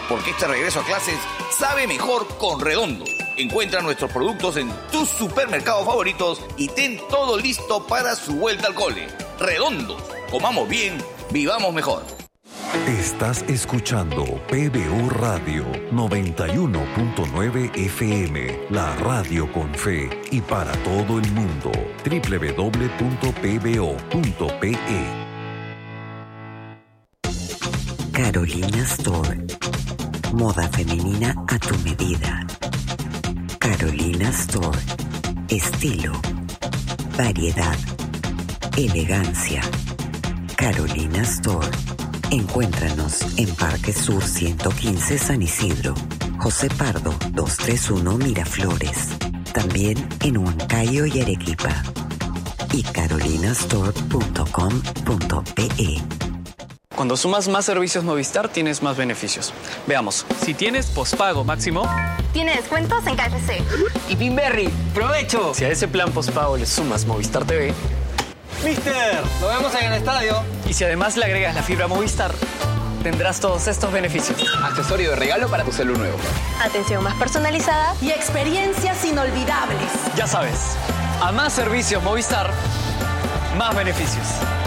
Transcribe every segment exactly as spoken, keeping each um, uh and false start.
porque este regreso a clases sabe mejor con Redondo. Encuentra nuestros productos en tus supermercados favoritos y ten todo listo para su vuelta al cole. Redondo, comamos bien, vivamos mejor. Estás escuchando P B O Radio noventa y uno punto nueve F M, la radio con fe y para todo el mundo. doble u doble u doble u punto p b o punto p e. Carolina Store. Moda femenina a tu medida. Carolina Store. Estilo, variedad, elegancia. Carolina Store. Encuéntranos en Parque Sur ciento quince San Isidro, José Pardo doscientos treinta y uno Miraflores, también en Huancayo y Arequipa, y carolina store punto com punto p e. Cuando sumas más servicios Movistar, tienes más beneficios. Veamos, si tienes pospago máximo, tiene descuentos en K F C. Y Pinberry, ¡provecho! Si a ese plan pospago le sumas Movistar T V, ¡Mister! ¡Nos vemos en el estadio! Y si además le agregas la fibra Movistar, tendrás todos estos beneficios. Accesorio de regalo para tu celu nuevo. Atención más personalizada y experiencias inolvidables. Ya sabes, a más servicios Movistar, más beneficios.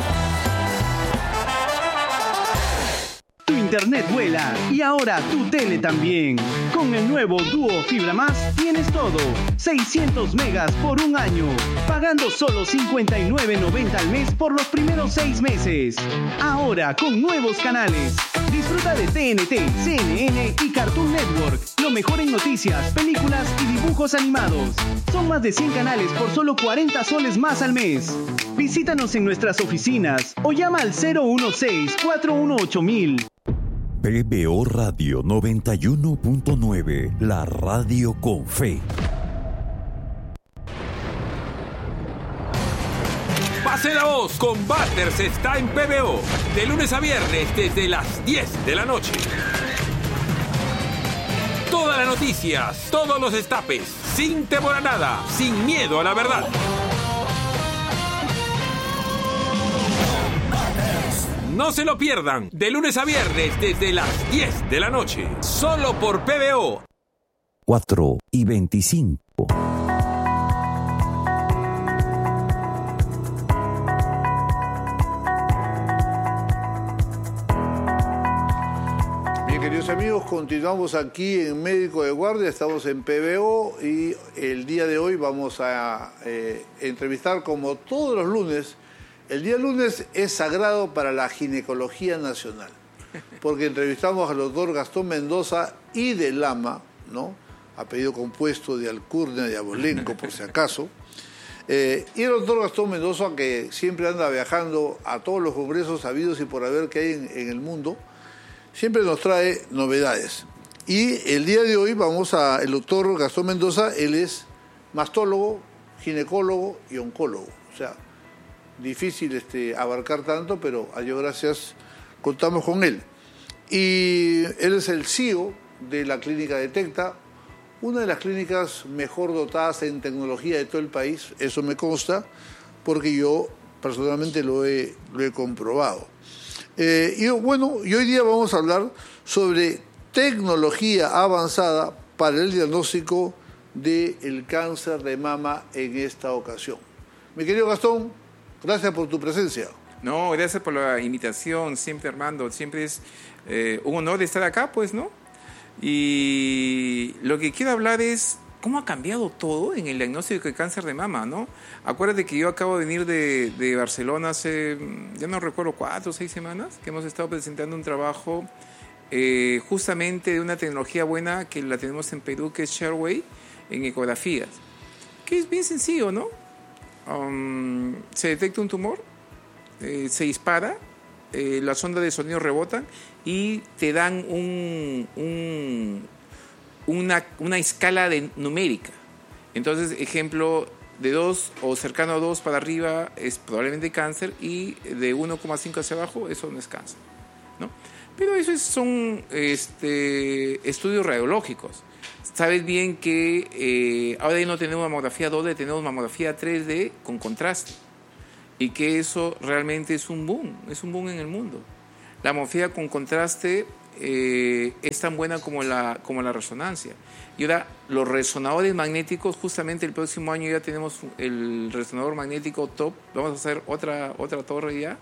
Tu internet vuela y ahora tu tele también. Con el nuevo Duo Fibra Más tienes todo. seiscientos megas por un año. Pagando solo cincuenta y nueve noventa al mes por los primeros seis meses. Ahora con nuevos canales. Disfruta de T N T, C N N y Cartoon Network. Lo mejor en noticias, películas y dibujos animados. Son más de cien canales por solo cuarenta soles más al mes. Visítanos en nuestras oficinas o llama al cero uno seis, cuatro uno ocho mil. P B O Radio noventa y uno punto nueve, la radio con fe. Pase la voz, Combaters está en P B O, de lunes a viernes desde las diez de la noche. Todas las noticias, todos los destapes, sin temor a nada, sin miedo a la verdad. No se lo pierdan, de lunes a viernes desde las diez de la noche, solo por P B O. cuatro y veinticinco. Bien, queridos amigos, continuamos aquí en Médico de Guardia, estamos en P B O y el día de hoy vamos a eh, entrevistar, como todos los lunes. El día lunes es sagrado para la ginecología nacional, porque entrevistamos al doctor Gastón Mendoza y de Lama, ¿no? Apellido compuesto de Alcurnia y Abolenco, por si acaso. Eh, y el doctor Gastón Mendoza, que siempre anda viajando a todos los congresos habidos y por haber que hay en, en el mundo, siempre nos trae novedades. Y el día de hoy vamos a... El doctor Gastón Mendoza, él es mastólogo, ginecólogo y oncólogo. O sea, difícil este, abarcar tanto, pero a Dios gracias contamos con él. Y él es el C E O de la clínica Detecta, una de las clínicas mejor dotadas en tecnología de todo el país, eso me consta, porque yo personalmente lo he, lo he comprobado. Eh, y bueno, y hoy día vamos a hablar sobre tecnología avanzada para el diagnóstico del cáncer de mama en esta ocasión. Mi querido Gastón, gracias por tu presencia. No, gracias por la invitación, siempre Armando, siempre es eh, un honor estar acá, pues, ¿no? Y lo que quiero hablar es cómo ha cambiado todo en el diagnóstico de cáncer de mama, ¿no? Acuérdate que yo acabo de venir de, de Barcelona hace, ya no recuerdo, cuatro o seis semanas, que hemos estado presentando un trabajo eh, justamente de una tecnología buena que la tenemos en Perú, que es Shareway, en ecografías, que es bien sencillo, ¿no? Um, se detecta un tumor, eh, se dispara, eh, las ondas de sonido rebotan y te dan un, un, una, una escala de, numérica. Entonces, ejemplo, de dos o cercano a dos para arriba es probablemente cáncer y de uno coma cinco hacia abajo eso no es cáncer, ¿no? Pero eso es, son este, estudios radiológicos. Sabes bien que eh, ahora ya no tenemos mamografía dos D, tenemos mamografía tres D con contraste. Y que eso realmente es un boom, es un boom en el mundo. La mamografía con contraste eh, es tan buena como la, como la resonancia. Y ahora, los resonadores magnéticos, justamente el próximo año ya tenemos el resonador magnético top, vamos a hacer otra, otra torre ya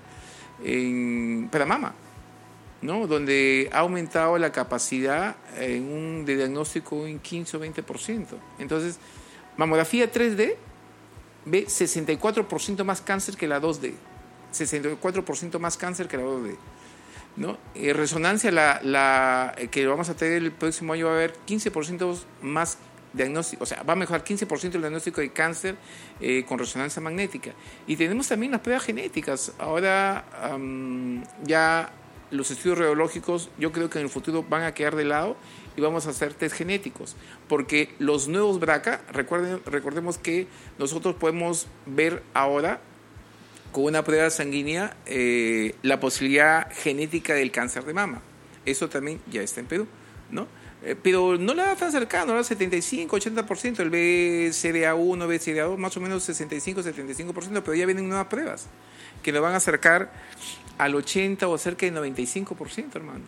en, para mama, ¿no? Donde ha aumentado la capacidad en un, de diagnóstico en quince o veinte por ciento. Entonces, mamografía tres D ve sesenta y cuatro por ciento más cáncer que la dos D. sesenta y cuatro por ciento más cáncer que la dos D. ¿No? Eh, resonancia, la, la que vamos a tener el próximo año, va a haber quince por ciento más diagnóstico, o sea, va a mejorar quince por ciento el diagnóstico de cáncer eh, con resonancia magnética. Y tenemos también las pruebas genéticas. Ahora um, ya los estudios radiológicos, yo creo que en el futuro van a quedar de lado y vamos a hacer test genéticos, porque los nuevos B R C A, recuerden, recordemos que nosotros podemos ver ahora con una prueba sanguínea eh, la posibilidad genética del cáncer de mama. Eso también ya está en Perú, ¿no? Eh, pero no la da tan cercano, ahora setenta y cinco, ochenta por ciento, el B C D A uno, B C D A dos, más o menos sesenta y cinco, setenta y cinco por ciento, pero ya vienen nuevas pruebas que nos van a acercar al ochenta o cerca del noventa y cinco por ciento, hermano.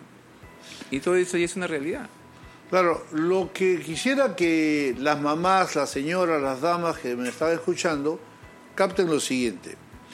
Y todo eso ya es una realidad. Claro, lo que quisiera que las mamás, las señoras, las damas que me están escuchando capten lo siguiente.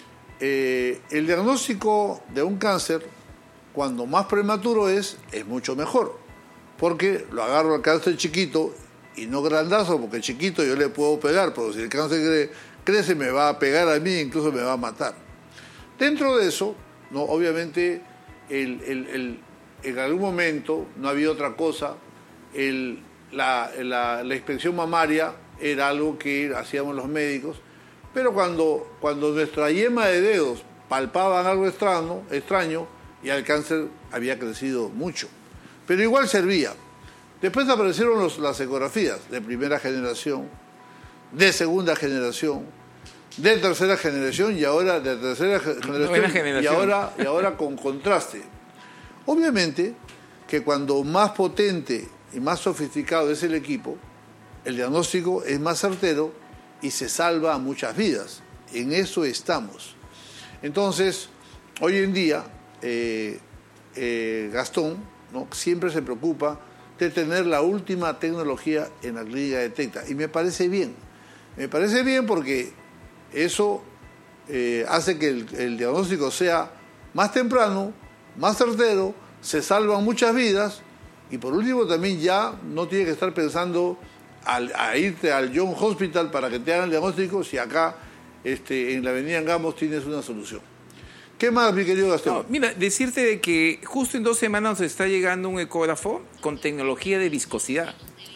Eh, el diagnóstico de un cáncer, cuando más prematuro es, es mucho mejor, porque lo agarro al cáncer chiquito y no grandazo, porque chiquito yo le puedo pegar, pero si el cáncer cre- crece me va a pegar a mí, incluso me va a matar. Dentro de eso, no, obviamente, el, el, el, en algún momento no había otra cosa, el, la, la, la inspección mamaria era algo que hacíamos los médicos. Pero cuando, cuando nuestra yema de dedos palpaban algo extraño, extraño, ya el cáncer había crecido mucho. Pero igual servía. Después aparecieron los, las ecografías de primera generación, de segunda generación, de tercera generación y ahora de tercera generación, generación. Y, ahora, y ahora con contraste. Obviamente que cuando más potente y más sofisticado es el equipo, el diagnóstico es más certero y se salva a muchas vidas. En eso estamos. Entonces, hoy en día, eh, eh, Gastón, ¿no?, siempre se preocupa de tener la última tecnología en la clínica de Tecta. Y me parece bien. Me parece bien porque eso eh, hace que el, el diagnóstico sea más temprano, más certero, se salvan muchas vidas y por último también ya no tiene que estar pensando Al, a irte al John Hospital para que te hagan el diagnóstico si acá este, en la avenida Angamos tienes una solución. ¿Qué más, mi querido Gastón? No, mira, decirte de que justo en dos semanas nos está llegando un ecógrafo con tecnología de viscosidad,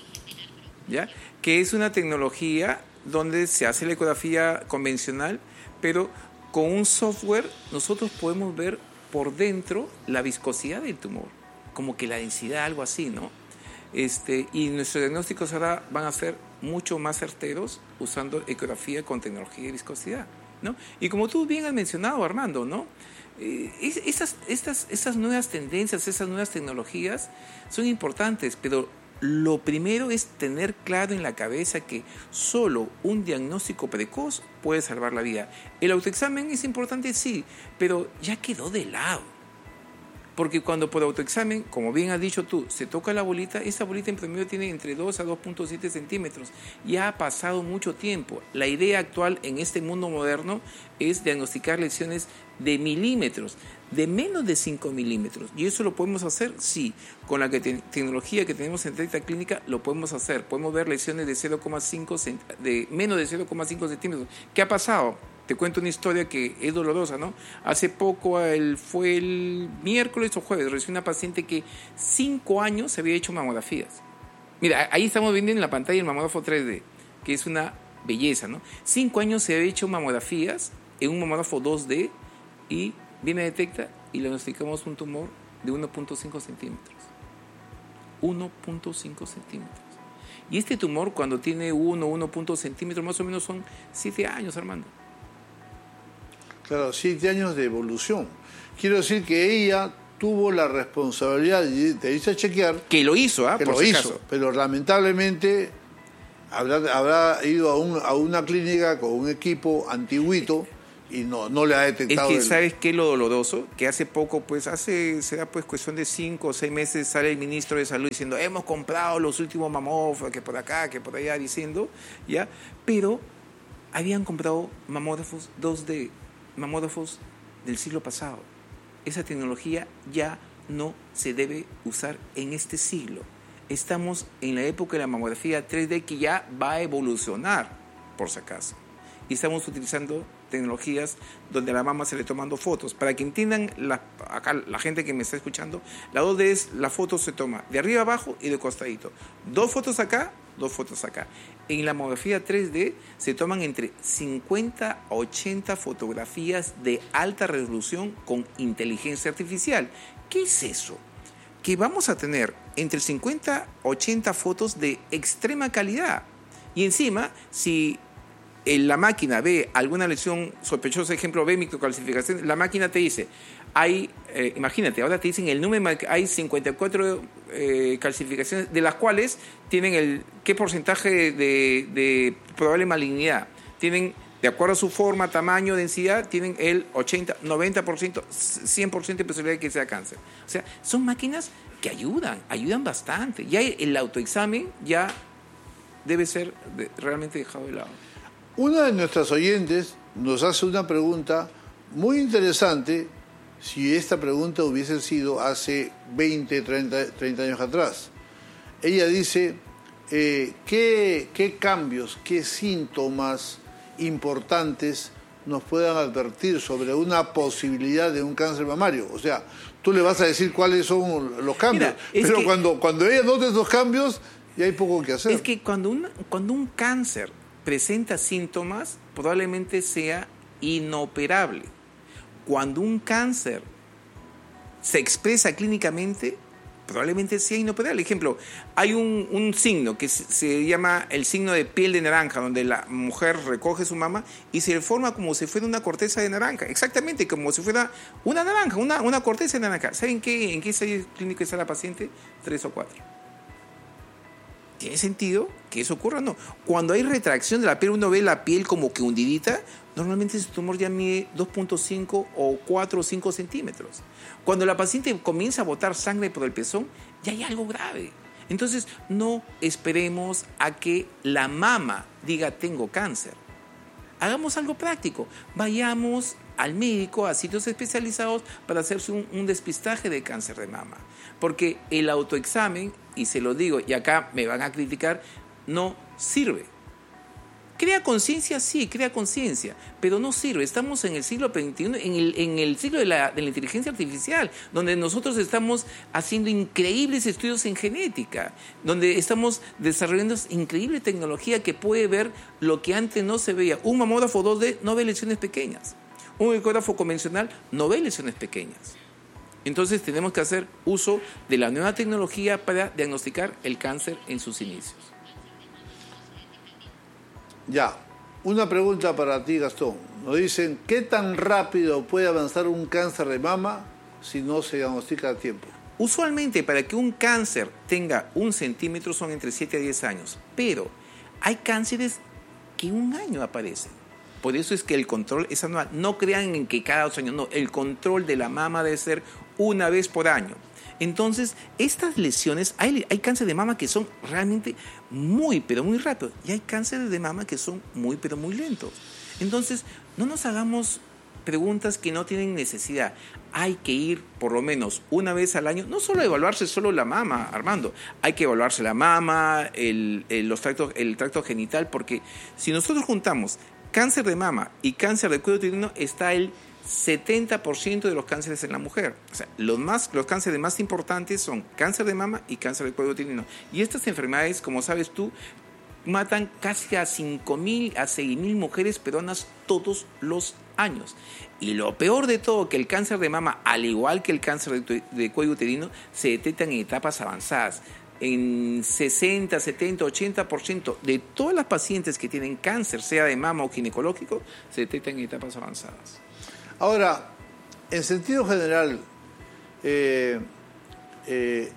¿ya? Que es una tecnología donde se hace la ecografía convencional, pero con un software nosotros podemos ver por dentro la viscosidad del tumor, como que la densidad, algo así, ¿no? Este, y nuestros diagnósticos ahora van a ser mucho más certeros usando ecografía con tecnología de viscosidad, ¿no? Y como tú bien has mencionado, Armando, ¿no? Eh, esas, estas, estas nuevas tendencias, esas nuevas tecnologías son importantes, pero lo primero es tener claro en la cabeza que solo un diagnóstico precoz puede salvar la vida. El autoexamen es importante, sí, pero ya quedó de lado. Porque cuando por autoexamen, como bien has dicho tú, se toca la bolita, esa bolita en promedio tiene entre dos a dos punto siete centímetros. Ya ha pasado mucho tiempo. La idea actual en este mundo moderno es diagnosticar lesiones de milímetros, de menos de cinco milímetros. ¿Y eso lo podemos hacer? Sí. Con la que te- tecnología que tenemos en Tecta Clínica lo podemos hacer. Podemos ver lesiones de, cero coma cinco, de menos de cero coma cinco centímetros. ¿Qué ha pasado? Te cuento una historia que es dolorosa, ¿no? Hace poco, el, fue el miércoles o jueves, recibí una paciente que cinco años se había hecho mamografías. Mira, ahí estamos viendo en la pantalla el mamógrafo tres D, que es una belleza, ¿no? Cinco años se había hecho mamografías en un mamógrafo dos D y viene Detecta y le diagnosticamos un tumor de uno punto cinco centímetros. uno punto cinco centímetros. Y este tumor, cuando tiene uno, uno punto centímetros, más o menos son siete años, Armando. Claro, siete años de evolución. Quiero decir que ella tuvo la responsabilidad de irse a chequear. Que lo hizo, ¿ah? Que Por lo si hizo, acaso. pero lamentablemente habrá, habrá ido a, un, a una clínica con un equipo antiguito y no, no le ha detectado. Es que, el... ¿sabes qué es lo doloroso? Que hace poco, pues, hace, será pues cuestión de cinco o seis meses, sale el ministro de Salud diciendo, hemos comprado los últimos mamógrafos, que por acá, que por allá, diciendo, ¿ya? Pero habían comprado mamógrafos dos D, mamógrafos del siglo pasado. Esa tecnología ya no se debe usar en este siglo. Estamos en la época de la mamografía tres D que ya va a evolucionar, por si acaso. Y estamos utilizando tecnologías donde a la mama se le tomando fotos. Para que entiendan, la, acá la gente que me está escuchando, la dos D es, la foto se toma de arriba abajo y de costadito. Dos fotos acá, dos fotos acá. En la mamografía tres D se toman entre cincuenta a ochenta fotografías de alta resolución con inteligencia artificial. ¿Qué es eso? Que vamos a tener entre cincuenta a ochenta fotos de extrema calidad. Y encima, si en la máquina ve alguna lesión sospechosa, ejemplo, ve microcalcificación, la máquina te dice, hay, eh, imagínate, ahora te dicen el número, hay cincuenta y cuatro eh, calcificaciones, de las cuales tienen el, qué porcentaje de, de probable malignidad. Tienen, de acuerdo a su forma, tamaño, densidad, tienen el ochenta, noventa por ciento, cien por ciento de posibilidad de que sea cáncer. O sea, son máquinas que ayudan, ayudan bastante. Ya el autoexamen ya debe ser de, realmente dejado de lado. Una de nuestras oyentes nos hace una pregunta muy interesante si esta pregunta hubiese sido hace veinte, treinta, treinta años atrás. Ella dice, eh, ¿qué, qué cambios, qué síntomas importantes nos puedan advertir sobre una posibilidad de un cáncer mamario? O sea, tú le vas a decir cuáles son los cambios, Mira, pero que, cuando, cuando ella note esos cambios, ya hay poco que hacer. Es que cuando, una, cuando un cáncer presenta síntomas, probablemente sea inoperable. Cuando un cáncer se expresa clínicamente, probablemente sea inoperable. Ejemplo, hay un, un signo que se, se llama el signo de piel de naranja, donde la mujer recoge su mama y se forma como si fuera una corteza de naranja. Exactamente, como si fuera una naranja, una, una corteza de naranja. ¿Saben qué, en qué ensayo clínico está la paciente? Tres o cuatro. ¿Tiene sentido que eso ocurra? No. Cuando hay retracción de la piel, uno ve la piel como que hundidita, normalmente ese tumor ya mide dos punto cinco o cuatro o cinco centímetros. Cuando la paciente comienza a botar sangre por el pezón, ya hay algo grave. Entonces, no esperemos a que la mama diga tengo cáncer. Hagamos algo práctico. Vayamos al médico, a sitios especializados para hacerse un, un despistaje de cáncer de mama. Porque el autoexamen, y se lo digo, y acá me van a criticar, no sirve. Crea conciencia, sí, crea conciencia, pero no sirve. Estamos en el siglo veintiuno, en el, en el siglo de la, de la inteligencia artificial, donde nosotros estamos haciendo increíbles estudios en genética, donde estamos desarrollando increíble tecnología que puede ver lo que antes no se veía. Un mamógrafo dos D no ve lesiones pequeñas. Un ecógrafo convencional no ve lesiones pequeñas. Entonces tenemos que hacer uso de la nueva tecnología para diagnosticar el cáncer en sus inicios. Ya, una pregunta para ti, Gastón. Nos dicen, ¿qué tan rápido puede avanzar un cáncer de mama si no se diagnostica a tiempo? Usualmente, para que un cáncer tenga un centímetro son entre siete a diez años, pero hay cánceres que un año aparecen. Por eso es que el control es anual. No crean en que cada dos años, no. El control de la mama debe ser una vez por año. Entonces, estas lesiones, hay, hay cáncer de mama que son realmente muy, pero muy rápidos. Y hay cánceres de mama que son muy, pero muy lentos. Entonces, no nos hagamos preguntas que no tienen necesidad. Hay que ir por lo menos una vez al año, no solo evaluarse solo la mama, Armando, hay que evaluarse la mama, el, el, los tractos, el tracto genital, porque si nosotros juntamos cáncer de mama y cáncer de cuello uterino, está el setenta por ciento de los cánceres en la mujer. O sea, los, más, los cánceres más importantes son cáncer de mama y cáncer de cuello uterino. Y estas enfermedades, como sabes tú, matan casi a cinco mil a seis mil mujeres peruanas todos los años. Y lo peor de todo, que el cáncer de mama, al igual que el cáncer de, de cuello uterino, se detectan en etapas avanzadas. En sesenta, setenta, ochenta por ciento de todas las pacientes que tienen cáncer, sea de mama o ginecológico, se detectan en etapas avanzadas. Ahora, en sentido general, eh, eh,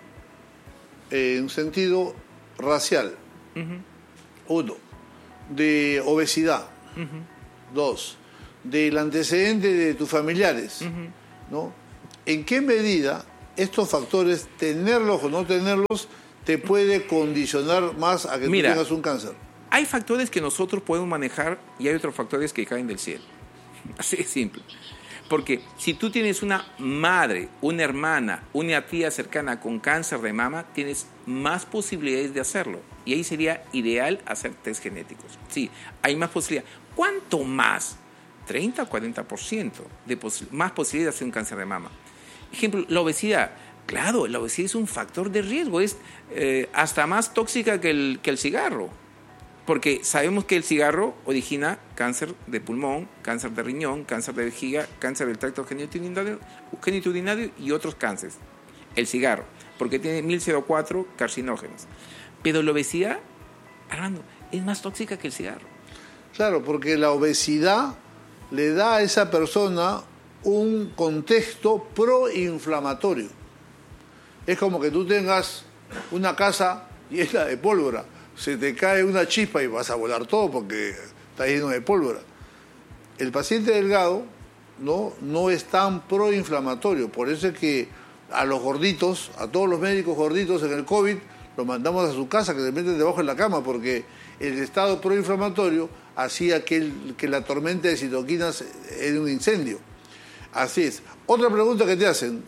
en sentido racial, uh-huh. uno, de obesidad, uh-huh. dos, del antecedente de tus familiares, uh-huh. ¿no? ¿En qué medida estos factores, tenerlos o no tenerlos, te puede condicionar más a que Mira, tú tengas un cáncer? Hay factores que nosotros podemos manejar y hay otros factores que caen del cielo. Así de simple. Porque si tú tienes una madre, una hermana, una tía cercana con cáncer de mama, tienes más posibilidades de hacerlo. Y ahí sería ideal hacer test genéticos. Sí, hay más posibilidades. ¿Cuánto más? treinta o cuarenta por ciento de posi- más posibilidades de hacer un cáncer de mama. Ejemplo, la obesidad. Claro, la obesidad es un factor de riesgo. Es eh, hasta más tóxica que el, que el cigarro. Porque sabemos que el cigarro origina cáncer de pulmón, cáncer de riñón, cáncer de vejiga, cáncer del tracto genitourinario, genitourinario y otros cánceres. El cigarro, porque tiene mil cuatro carcinógenos. Pero la obesidad, Armando, es más tóxica que el cigarro. Claro, porque la obesidad le da a esa persona un contexto proinflamatorio. Es como que tú tengas una casa llena de pólvora. Se te cae una chispa y vas a volar todo porque está lleno de pólvora. El paciente delgado no, no es tan proinflamatorio. Por eso es que a los gorditos, a todos los médicos gorditos en el COVID, los mandamos a su casa, que se meten debajo de la cama, porque el estado proinflamatorio hacía que, el, que la tormenta de citoquinas era un incendio. Así es. Otra pregunta que te hacen.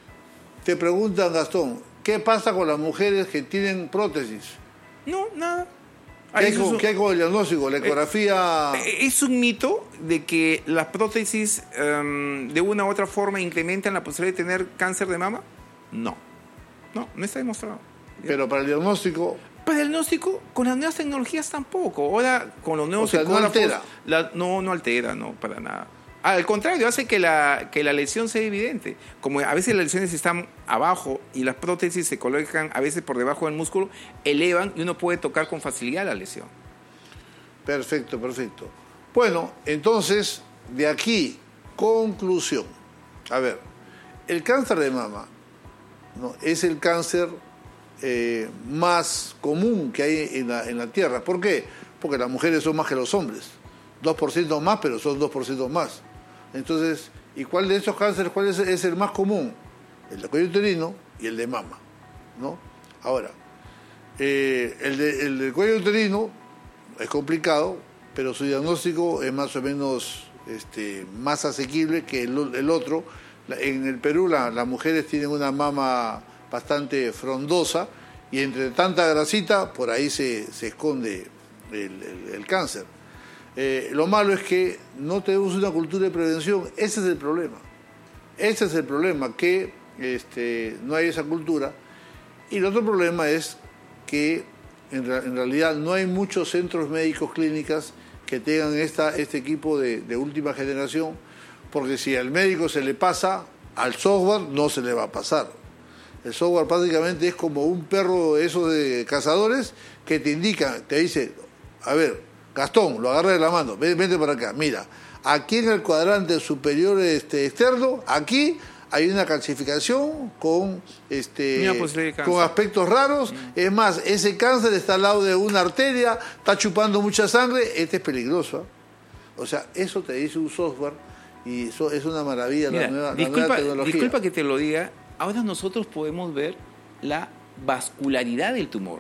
Te preguntan, Gastón, ¿qué pasa con las mujeres que tienen prótesis? No, nada. ¿Qué hay, con, ¿Qué hay con el diagnóstico? La ecografía... Eh, es un mito de que las prótesis um, de una u otra forma incrementan la posibilidad de tener cáncer de mama. No. No, no está demostrado. Pero para el diagnóstico... Para el diagnóstico, con las nuevas tecnologías tampoco. Ahora, con los nuevos... O sea, no altera. La, no, no altera, no, para nada. Al contrario, hace que la, que la lesión sea evidente. Como a veces las lesiones están abajo y las prótesis se colocan a veces por debajo del músculo, elevan y uno puede tocar con facilidad la lesión. Perfecto, perfecto. Bueno, entonces, de aquí, conclusión. A ver, el cáncer de mama, ¿no?, es el cáncer eh, más común que hay en la, en la Tierra. ¿Por qué? Porque las mujeres son más que los hombres. dos por ciento más, pero son dos por ciento más. Entonces, ¿y cuál de esos cánceres cuál es, es el más común? El de cuello uterino y el de mama, ¿no? Ahora, eh, el, de, el del cuello uterino es complicado, pero su diagnóstico es más o menos este, más asequible que el, el otro. En el Perú la, las mujeres tienen una mama bastante frondosa y entre tanta grasita por ahí se, se esconde el, el, el cáncer. Eh, lo malo es que no tenemos una cultura de prevención. Ese es el problema. Ese es el problema, que este, no hay esa cultura. Y el otro problema es que en, en realidad no hay muchos centros médicos, clínicas que tengan esta, este equipo de, de última generación, porque si al médico se le pasa, al software no se le va a pasar. El software prácticamente es como un perro esos de cazadores que te indica, te dice, a ver, Gastón, lo agarra de la mano, vente para acá, mira, aquí en el cuadrante superior este, externo, aquí hay una calcificación con, este, con aspectos raros, mm. es más, ese cáncer está al lado de una arteria, está chupando mucha sangre, este es peligroso. ¿eh? O sea, eso te dice un software y eso es una maravilla. Mira, la, nueva, disculpa, la nueva tecnología. Disculpa que te lo diga, ahora nosotros podemos ver la vascularidad del tumor.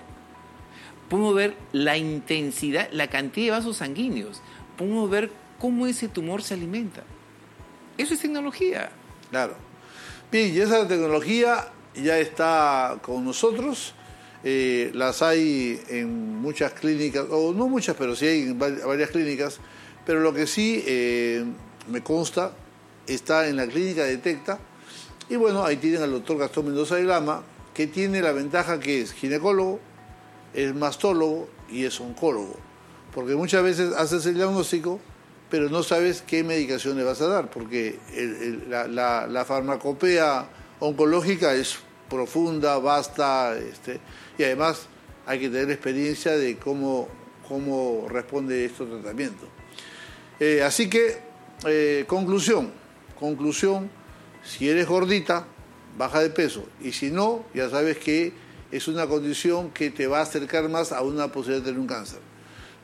Podemos ver la intensidad, la cantidad de vasos sanguíneos. Podemos ver cómo ese tumor se alimenta. Eso es tecnología. Claro. Bien, y esa tecnología ya está con nosotros. Eh, las hay en muchas clínicas, o no muchas, pero sí hay en varias clínicas. Pero lo que sí eh, me consta, está en la clínica Detecta. Y bueno, ahí tienen al doctor Gastón Mendoza de Lama, que tiene la ventaja que es ginecólogo, es mastólogo y es oncólogo, porque muchas veces haces el diagnóstico pero no sabes qué medicación le vas a dar, porque el, el, la, la, la farmacopea oncológica es profunda, vasta, este, y además hay que tener experiencia de cómo, cómo responde estos tratamientos. Eh, así que, eh, conclusión, conclusión, si eres gordita, baja de peso, y si no, ya sabes que es una condición que te va a acercar más a una posibilidad de tener un cáncer.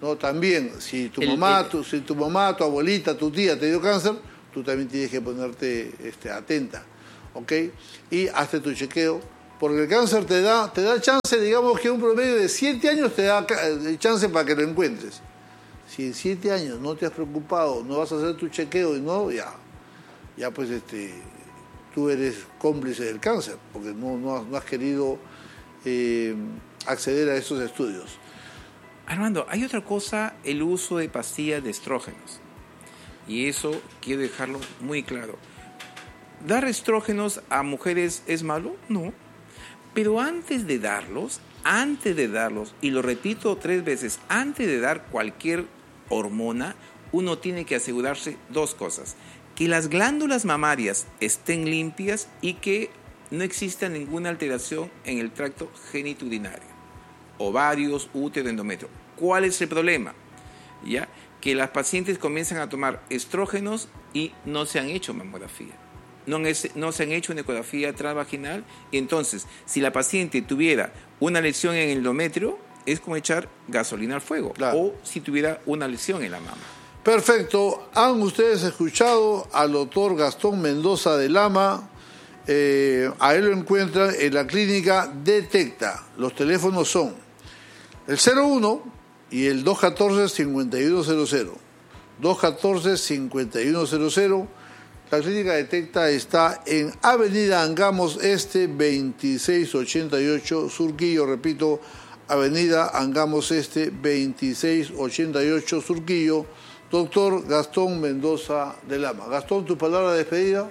¿no? También, si tu, El- mamá, el- tu, si tu mamá, tu abuelita, tu tía te dio cáncer, tú también tienes que ponerte este, atenta, ¿ok? Y hazte tu chequeo, porque el cáncer te da, te da chance, digamos que un promedio de siete años te da ca- chance para que lo encuentres. Si en siete años no te has preocupado, no vas a hacer tu chequeo y no, ya, ya pues este, tú eres cómplice del cáncer, porque no, no, has, no has querido eh, acceder a esos estudios. Armando, hay otra cosa, el uso de pastillas de estrógenos. Y eso quiero dejarlo muy claro. ¿Dar estrógenos a mujeres es malo? No. Pero antes de darlos, antes de darlos, y lo repito tres veces, antes de dar cualquier hormona, uno tiene que asegurarse dos cosas. Que las glándulas mamarias estén limpias y que no exista ninguna alteración en el tracto genitourinario. Ovarios, útero, endometrio. ¿Cuál es el problema? ¿Ya? Que las pacientes comienzan a tomar estrógenos y no se han hecho mamografía. No, es, no se han hecho una ecografía transvaginal. Y entonces, si la paciente tuviera una lesión en el endometrio, es como echar gasolina al fuego. Claro. O si tuviera una lesión en la mama. Perfecto. Han ustedes escuchado al doctor Gastón Mendoza de Lama. Eh, a él lo encuentran en la clínica Detecta. Los teléfonos son el cero uno y el dos uno cuatro, cinco uno cero cero. dos uno cuatro, cinco uno cero cero. La clínica Detecta está en Avenida Angamos Este, veintiséis ochenta y ocho, Surquillo, repito, Avenida Angamos Este, veintiséis ochenta y ocho, Surquillo. Doctor Gastón Mendoza de Lama. Gastón, tu palabra de despedida.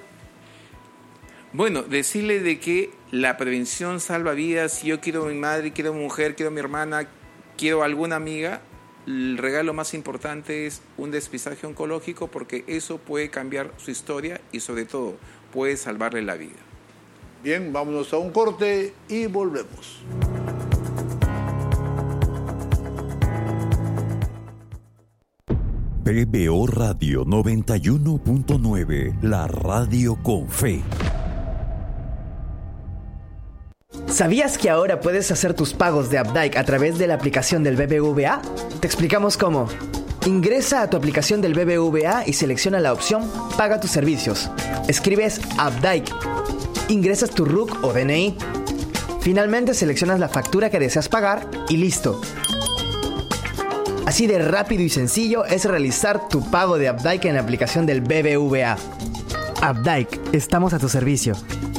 Bueno, decirle de que la prevención salva vidas. Si yo quiero a mi madre, quiero a mi mujer, quiero a mi hermana, quiero a alguna amiga, el regalo más importante es un despistaje oncológico, porque eso puede cambiar su historia y sobre todo puede salvarle la vida. Bien, vámonos a un corte y volvemos. P B O Radio noventa y uno punto nueve, la radio con fe. ¿Sabías que ahora puedes hacer tus pagos de Updike a través de la aplicación del B B V A? Te explicamos cómo. Ingresa a tu aplicación del B B V A y selecciona la opción Paga tus servicios. Escribes Updike. Ingresas tu R U C o D N I. Finalmente seleccionas la factura que deseas pagar y listo. Así de rápido y sencillo es realizar tu pago de Updike en la aplicación del B B V A. Updike, estamos a tu servicio.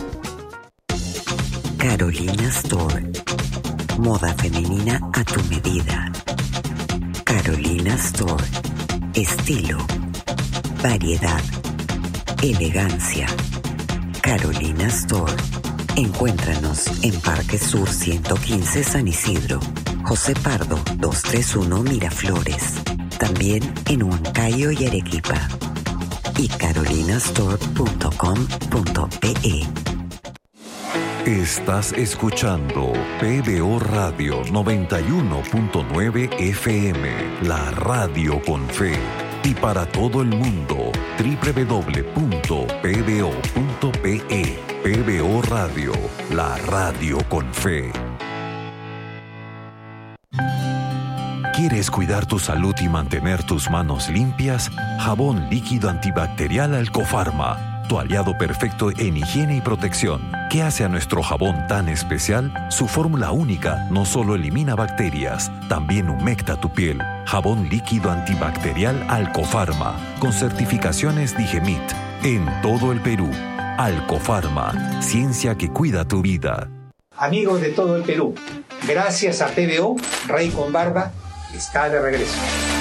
Carolina Store. Moda femenina a tu medida. Carolina Store. Estilo. Variedad. Elegancia. Carolina Store. Encuéntranos en Parque Sur ciento quince San Isidro. José Pardo doscientos treinta y uno Miraflores. También en Huancayo y Arequipa. Y carolinastore punto com punto pe. Estás escuchando P B O Radio noventa y uno punto nueve F M, la radio con fe. Y para todo el mundo, doble u doble u doble u punto p b o punto p e. P B O Radio, la radio con fe. ¿Quieres cuidar tu salud y mantener tus manos limpias? Jabón líquido antibacterial Alcofarma, tu aliado perfecto en higiene y protección. ¿Qué hace a nuestro jabón tan especial? Su fórmula única no solo elimina bacterias, también humecta tu piel. Jabón líquido antibacterial Alcofarma, con certificaciones Digemit, en todo el Perú. Alcofarma, ciencia que cuida tu vida. Amigos de todo el Perú, gracias a P B O, Rey con Barba está de regreso.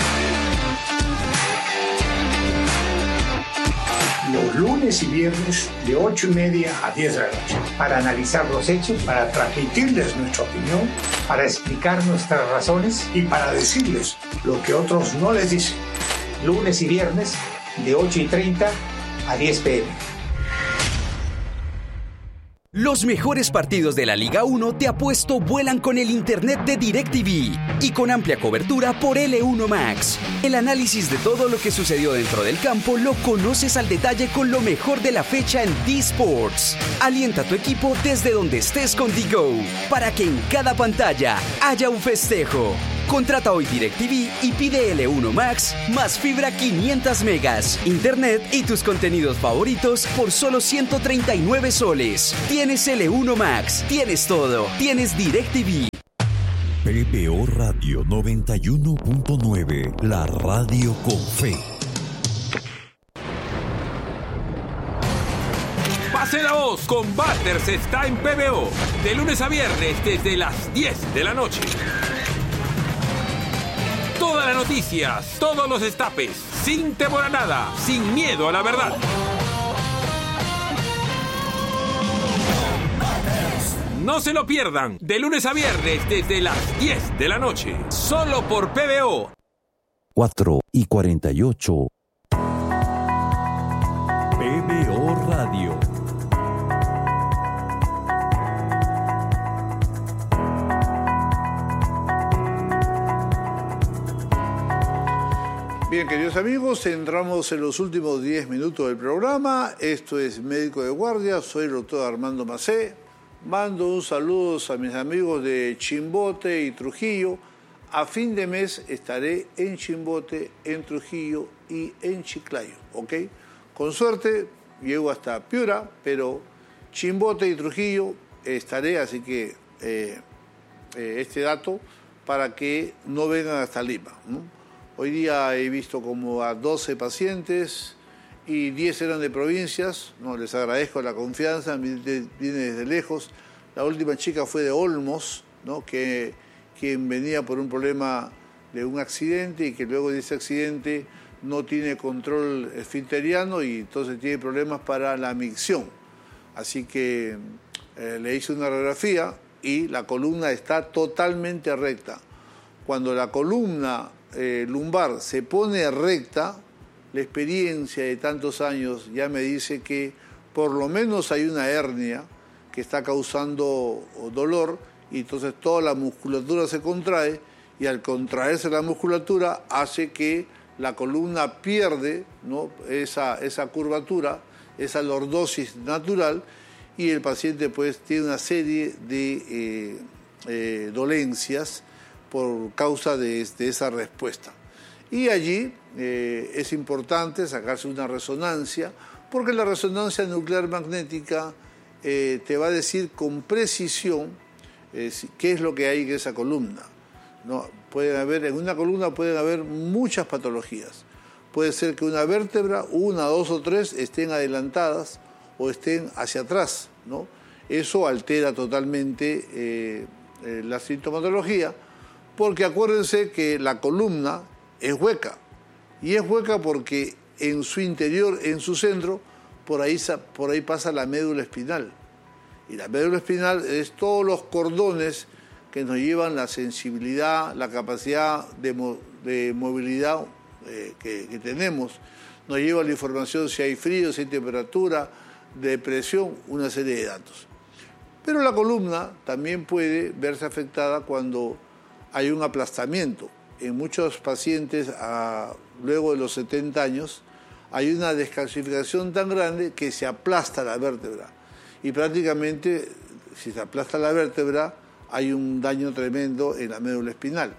Los lunes y viernes de ocho y media a diez de la noche, para analizar los hechos, para transmitirles nuestra opinión, para explicar nuestras razones y para decirles lo que otros no les dicen. Lunes y viernes de ocho y treinta a diez pe eme. Los mejores partidos de la Liga uno de Apuesto vuelan con el internet de DirecTV y con amplia cobertura por L uno Max. El análisis de todo lo que sucedió dentro del campo lo conoces al detalle con lo mejor de la fecha en D-Sports. Alienta a tu equipo desde donde estés con D-Go para que en cada pantalla haya un festejo. Contrata hoy DirecTV y pide L uno Max más fibra quinientos megas, internet y tus contenidos favoritos por solo ciento treinta y nueve soles. Tienes L uno Max, tienes todo, tienes DirecTV. P B O Radio noventa y uno punto nueve, la radio con fe. Pase la voz, Combaters está en P B O, de lunes a viernes desde las diez de la noche. Todas las noticias, todos los destapes, sin temor a nada, sin miedo a la verdad. No se lo pierdan, de lunes a viernes desde las diez de la noche, solo por P B O. cuatro y cuarenta y ocho. P B O Radio. Bien, queridos amigos, entramos en los últimos diez minutos del programa. Esto es Médico de Guardia, soy el doctor Armando Macé. Mando un saludo a mis amigos de Chimbote y Trujillo. A fin de mes estaré en Chimbote, en Trujillo y en Chiclayo, ¿ok? Con suerte llego hasta Piura, pero Chimbote y Trujillo estaré, así que eh, eh, este dato para que no vengan hasta Lima, ¿no? Hoy día he visto como a doce pacientes y diez eran de provincias. No, les agradezco la confianza, viene desde lejos. La última chica fue de Olmos, ¿no? que, quien venía por un problema de un accidente y que luego de ese accidente no tiene control esfinteriano y entonces tiene problemas para la micción. Así que eh, le hice una radiografía y la columna está totalmente recta. Cuando la columna Eh, lumbar se pone recta, la experiencia de tantos años ya me dice que por lo menos hay una hernia que está causando dolor y entonces toda la musculatura se contrae y al contraerse la musculatura hace que la columna pierde, ¿no? esa, esa curvatura, esa lordosis natural y el paciente pues tiene una serie de eh, eh, dolencias por causa de, de esa respuesta. Y allí eh, es importante sacarse una resonancia, porque la resonancia nuclear magnética eh, te va a decir con precisión eh, qué es lo que hay en esa columna. ¿No? Pueden haber, en una columna pueden haber muchas patologías. Puede ser que una vértebra, una, dos o tres, estén adelantadas o estén hacia atrás, ¿no? Eso altera totalmente eh, eh, la sintomatología, porque acuérdense que la columna es hueca, y es hueca porque en su interior, en su centro, por ahí, por ahí pasa la médula espinal. Y la médula espinal es todos los cordones que nos llevan la sensibilidad, la capacidad de, mo de movilidad eh, que, que tenemos. Nos lleva la información si hay frío, si hay temperatura, de presión, una serie de datos. Pero la columna también puede verse afectada cuando hay un aplastamiento. En muchos pacientes, a, luego de los setenta años, hay una descalcificación tan grande que se aplasta la vértebra. Y prácticamente, si se aplasta la vértebra, hay un daño tremendo en la médula espinal.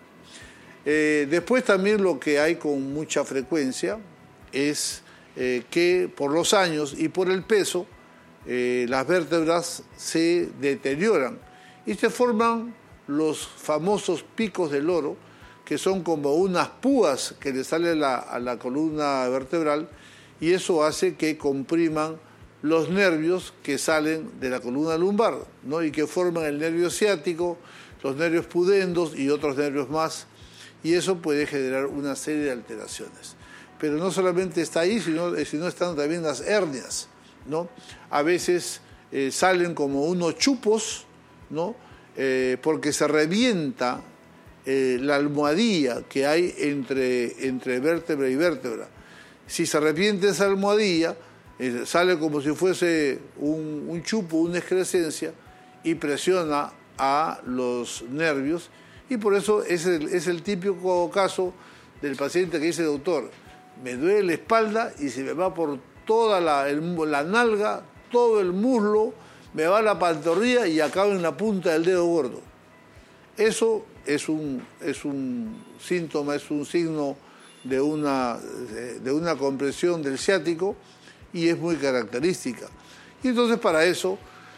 Eh, después también lo que hay con mucha frecuencia es eh, que por los años y por el peso, eh, las vértebras se deterioran y se forman los famosos picos del loro, que son como unas púas que le salen la, a la columna vertebral, y eso hace que compriman los nervios que salen de la columna lumbar, ¿no? Y que forman el nervio ciático, los nervios pudendos y otros nervios más, y eso puede generar una serie de alteraciones. Pero no solamente está ahí, sino, sino están también las hernias, ¿no? A veces eh, salen como unos chupos, ¿no? Eh, porque se revienta eh, la almohadilla que hay entre, entre vértebra y vértebra. Si se revienta esa almohadilla, eh, sale como si fuese un, un chupo, una excrescencia, y presiona a los nervios, y por eso es el, es el típico caso del paciente que dice: doctor, me duele la espalda y se me va por toda la, el, la nalga, todo el muslo, me va la pantorrilla y acabo en la punta del dedo gordo. Eso es un, es un síntoma, es un signo de una, de, de una compresión del ciático y es muy característica. Y entonces para eso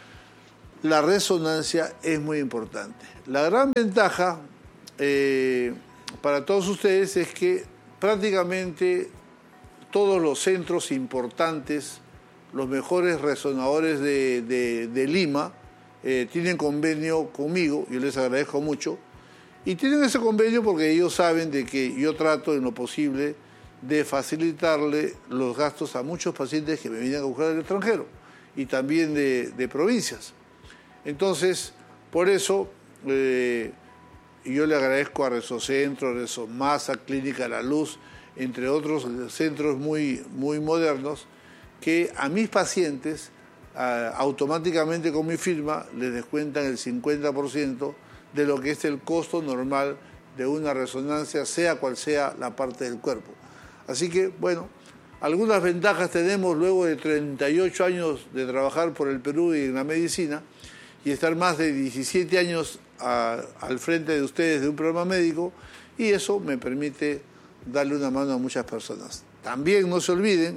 la resonancia es muy importante. La gran ventaja eh, para todos ustedes es que prácticamente todos los centros importantes, los mejores resonadores de, de, de Lima, eh, tienen convenio conmigo, yo les agradezco mucho, y tienen ese convenio porque ellos saben de que yo trato en lo posible de facilitarle los gastos a muchos pacientes que me vienen a buscar del extranjero y también de, de provincias. Entonces, por eso eh, yo le agradezco a Resocentro, a Resomasa, Clínica La Luz, entre otros centros muy, muy modernos, que a mis pacientes uh, automáticamente con mi firma les descuentan el cincuenta por ciento de lo que es el costo normal de una resonancia, sea cual sea la parte del cuerpo. Así que, bueno, algunas ventajas tenemos luego de treinta y ocho años de trabajar por el Perú y en la medicina y estar más de diecisiete años a, al frente de ustedes de un programa médico, y eso me permite darle una mano a muchas personas. También no se olviden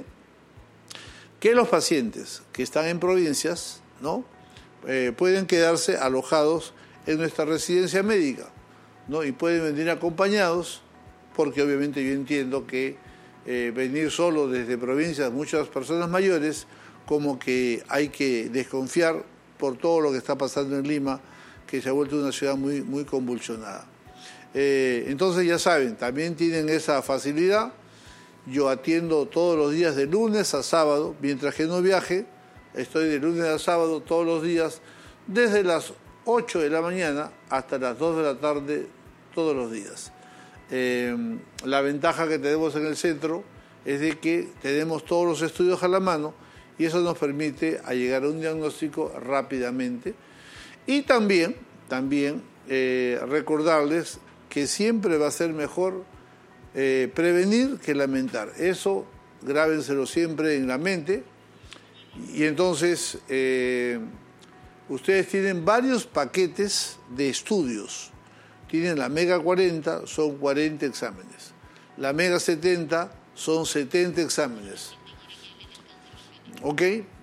que los pacientes que están en provincias, ¿no? eh, pueden quedarse alojados en nuestra residencia médica, ¿no? Y pueden venir acompañados, porque obviamente yo entiendo que eh, venir solo desde provincias, muchas personas mayores, como que hay que desconfiar por todo lo que está pasando en Lima, que se ha vuelto una ciudad muy, muy convulsionada. Eh, entonces ya saben, también tienen esa facilidad. Yo atiendo todos los días de lunes a sábado, mientras que no viaje, estoy de lunes a sábado todos los días, desde las ocho de la mañana hasta las dos de la tarde, todos los días. Eh, la ventaja que tenemos en el centro es de que tenemos todos los estudios a la mano y eso nos permite a llegar a un diagnóstico rápidamente. Y también, también eh, recordarles que siempre va a ser mejor eh, prevenir que lamentar. Eso grábenselo siempre en la mente. Y entonces eh, ustedes tienen varios paquetes de estudios. Tienen la Mega cuarenta, son cuarenta exámenes. La Mega setenta son setenta exámenes. ¿Ok?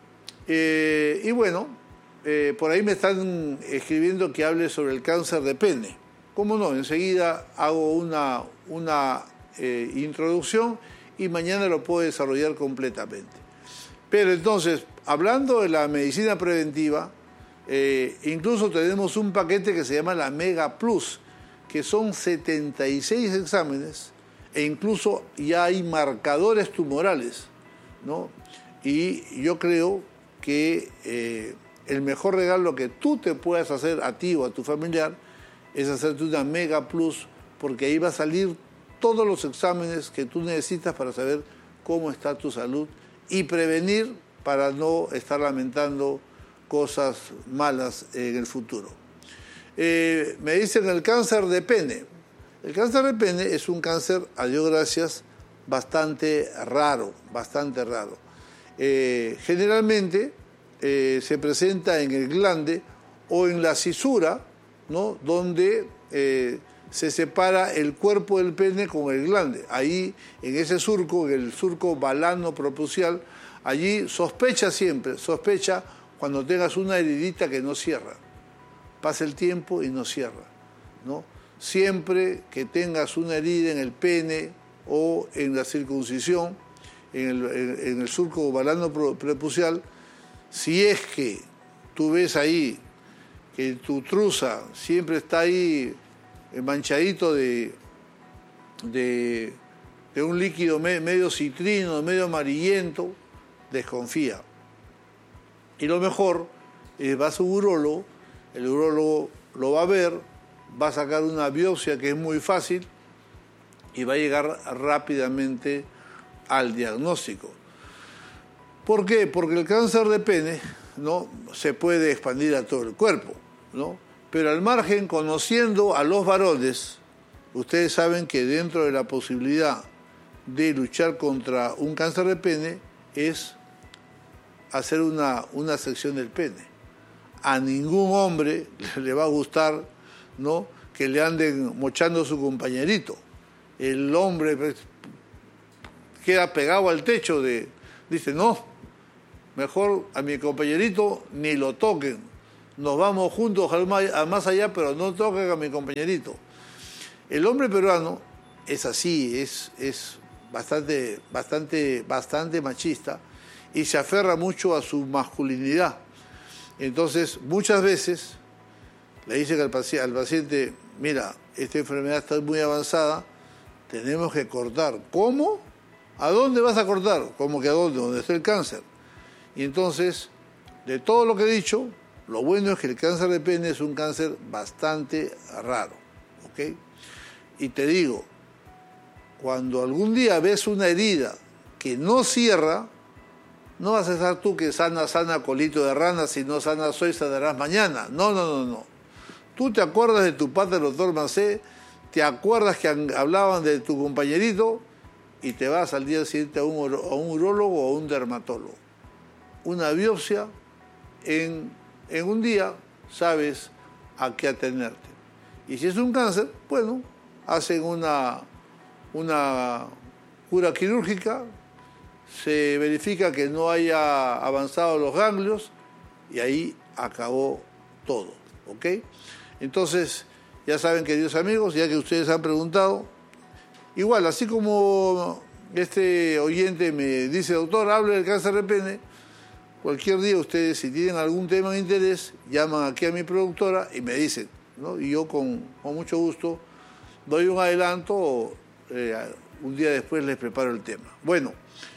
Eh, y bueno, eh, por ahí me están escribiendo que hable sobre el cáncer de pene. ¿Cómo no? Enseguida hago una, una eh, introducción y mañana lo puedo desarrollar completamente. Pero entonces, hablando de la medicina preventiva, eh, incluso tenemos un paquete que se llama la Mega Plus, que son setenta y seis exámenes e incluso ya hay marcadores tumorales, ¿no? Y yo creo que eh, el mejor regalo que tú te puedas hacer a ti o a tu familiar es hacerte una Mega Plus, porque ahí va a salir todos los exámenes que tú necesitas para saber cómo está tu salud y prevenir para no estar lamentando cosas malas en el futuro. Eh, me dicen el cáncer de pene. El cáncer de pene es un cáncer, a Dios gracias, bastante raro, bastante raro. Eh, generalmente eh, se presenta en el glande o en la cisura, ¿no? Donde eh, se separa el cuerpo del pene con el glande. Ahí, en ese surco, en el surco balano-propucial, allí sospecha siempre, sospecha cuando tengas una heridita que no cierra. Pasa el tiempo y no cierra, ¿no? Siempre que tengas una herida en el pene o en la circuncisión, en el, en, en el surco balano-prepucial, si es que tú ves ahí que tu truza siempre está ahí manchadito de, de, de un líquido me, medio citrino, medio amarillento, desconfía. Y lo mejor es vas a un urólogo, el urólogo lo va a ver, va a sacar una biopsia que es muy fácil y va a llegar rápidamente al diagnóstico. ¿Por qué? Porque el cáncer de pene, ¿no?, se puede expandir a todo el cuerpo, ¿no? Pero al margen, conociendo a los varones, ustedes saben que dentro de la posibilidad de luchar contra un cáncer de pene es hacer una, una sección del pene. A ningún hombre le va a gustar ¿no?, que le anden mochando a su compañerito. El hombre pues, queda pegado al techo, de, dice, no, mejor a mi compañerito ni lo toquen. Nos vamos juntos a más allá, pero no toquen a mi compañerito. El hombre peruano es así, es, es bastante, bastante, bastante machista y se aferra mucho a su masculinidad. Entonces, muchas veces le dicen al paciente, al paciente, mira, esta enfermedad está muy avanzada, tenemos que cortar. ¿Cómo? ¿A dónde vas a cortar? ¿Cómo que a dónde? ¿Dónde está el cáncer? Y entonces, de todo lo que he dicho, lo bueno es que el cáncer de pene es un cáncer bastante raro, ¿ok? Y te digo, cuando algún día ves una herida que no cierra, no vas a estar tú que sana, sana, colito de rana, si no sana soy, sanarás mañana. No, no, no, no. Tú te acuerdas de tu padre, el doctor Macé, te acuerdas que hablaban de tu compañerito y te vas al día siguiente a un, a un urólogo o a un dermatólogo. Una biopsia, en, en un día sabes a qué atenerte. Y si es un cáncer, bueno, hacen una, una cura quirúrgica, se verifica que no haya avanzado los ganglios y ahí acabó todo, ¿ok? Entonces, ya saben, queridos amigos, ya que ustedes han preguntado, igual, así como este oyente me dice, doctor, hable del cáncer de pene, cualquier día ustedes, si tienen algún tema de interés, llaman aquí a mi productora y me dicen, ¿no? Y yo con, con mucho gusto doy un adelanto o eh, un día después les preparo el tema. Bueno,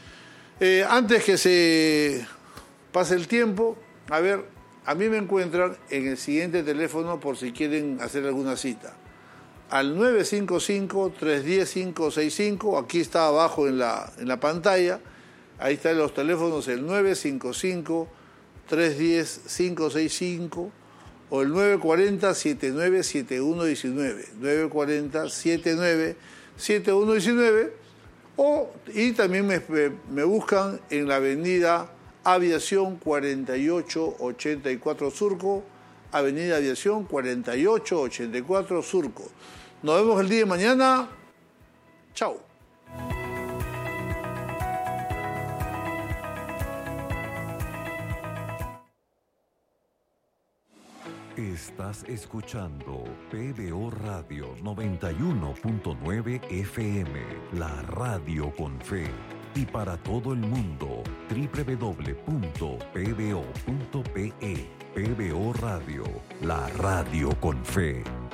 eh, antes que se pase el tiempo, a ver, a mí me encuentran en el siguiente teléfono por si quieren hacer alguna cita. Al nueve cinco cinco, tres uno cero, cinco seis cinco, aquí está abajo en la, en la pantalla, ahí están los teléfonos, el nueve cinco cinco, tres uno cero, cinco seis cinco o el nueve cuatro cero, siete nueve siete uno uno nueve, nueve cuatro cero, siete nueve siete uno uno nueve, o, y también me, me buscan en la avenida Aviación cuarenta y ocho ochenta y cuatro Surco, Avenida Aviación cuarenta y ocho ochenta y cuatro Surco. Nos vemos el día de mañana. Chao. Estás escuchando P B O Radio noventa y uno punto nueve F M, la radio con fe. Y para todo el mundo, doble u doble u doble u punto p b o punto p e. P B O Radio, la radio con fe.